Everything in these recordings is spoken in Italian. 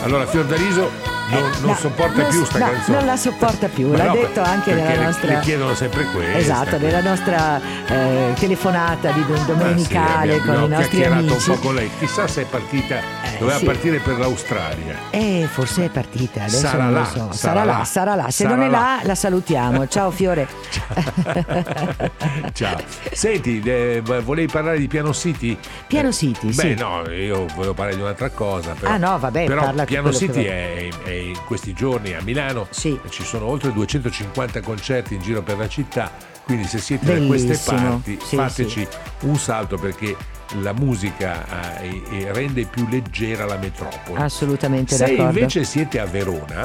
Allora Fiordaliso non sopporta più sta canzone. Non la sopporta più, l'ha detto anche nella nostra. Le chiedono sempre questo. Esatto, nella nostra telefonata di domenicale con i nostri amici. Un po' con lei. Chissà se è partita, doveva partire per l'Australia. Forse è partita, adesso sarà non là, lo so. sarà là. Se non è là, la salutiamo. Ciao Fiore. Ciao. Senti, volevi parlare di Piano City? Piano City, sì. Beh, no, io volevo parlare di un'altra cosa. Però, no, vabbè, però parla Piano City è in questi giorni a Milano. Sì. Ci sono oltre 250 concerti in giro per la città, quindi se siete da Bellissimo. queste parti fateci sì. un salto, perché la musica rende più leggera la metropoli. Assolutamente se d'accordo. invece siete a Verona,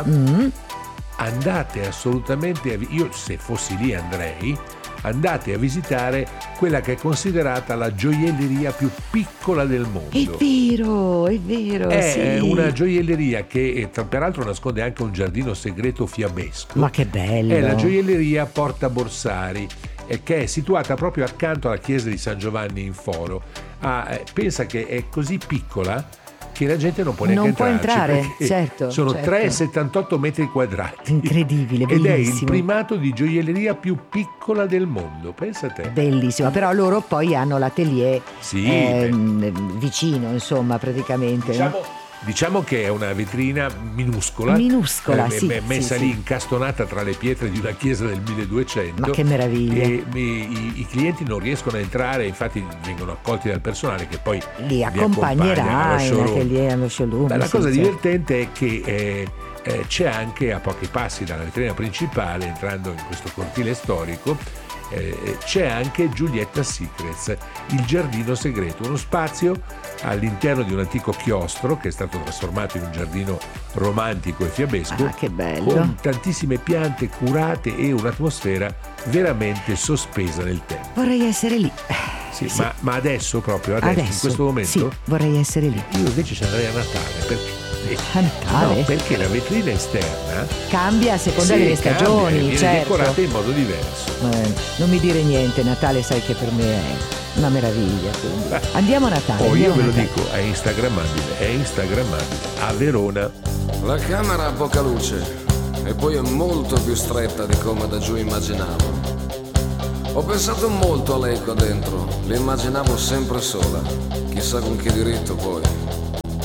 andate assolutamente io se fossi lì andate a visitare quella che è considerata la gioielleria più piccola del mondo. È vero, è sì. una gioielleria che peraltro nasconde anche un giardino segreto fiabesco. Ma che bello! È la gioielleria Porta Borsari, che è situata proprio accanto alla chiesa di San Giovanni in Foro. Pensa che è così piccola che la gente non può neanche entrare, certo. Sono 3,78 metri quadrati. Incredibile, bellissimo. Ed è il primato di gioielleria più piccola del mondo, pensa te. Bellissimo, però loro poi hanno l'atelier vicino, insomma, praticamente. Diciamo che è una vetrina minuscola, messa lì incastonata tra le pietre di una chiesa del 1200. Ma che meraviglia! E i clienti non riescono a entrare, infatti vengono accolti dal personale che poi li accompagnerà in atelier, allo showroom. La cosa divertente è che c'è anche a pochi passi dalla vetrina principale, entrando in questo cortile storico, c'è anche Giulietta Secrets, il giardino segreto, uno spazio all'interno di un antico chiostro che è stato trasformato in un giardino romantico e fiabesco, che bello, con tantissime piante curate e un'atmosfera veramente sospesa nel tempo. Vorrei essere lì. Sì. Ma adesso, proprio adesso, in questo momento? Sì, vorrei essere lì. Io invece ci andrei a Natale, perché a Natale? No, perché la vetrina esterna cambia a seconda delle stagioni, viene certo, decorata in modo diverso. Non mi dire niente, Natale sai che per me è una meraviglia, quindi. Andiamo a Natale. Io ve lo dico, è instagrammabile a Verona. La camera ha poca luce e poi è molto più stretta di come da giù immaginavo. Ho pensato molto a lei qua dentro, l'immaginavo sempre sola, chissà con che diritto poi.